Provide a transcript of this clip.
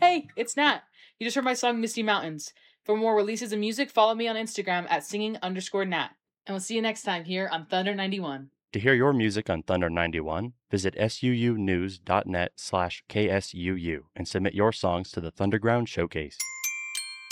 Hey, it's Nat. You just heard my song Misty Mountains. For more releases of music, follow me on Instagram at singing_Nat. And we'll see you next time here on Thunder 91. To hear your music on Thunder 91, visit suunews.net/KSUU and submit your songs to the Thunderground Showcase.